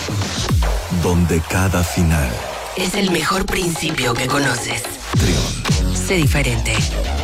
Donde cada final es el mejor principio que conoces. Trión. Sé diferente.